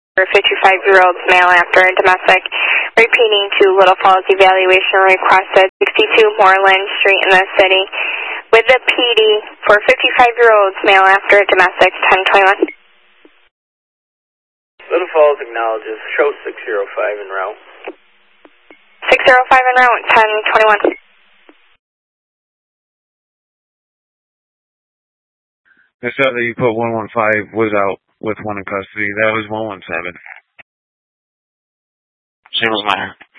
For 55-year-old male after domestic. Repeating to Little Falls, evaluation requested 62 Moreland Street in the city. With the PD for 55-year-old male after domestic, 1021. Little Falls acknowledges, show 605 en route. 605 en route, 1021. I saw that you put 115 was out with one in custody. That was 117. Same as mine.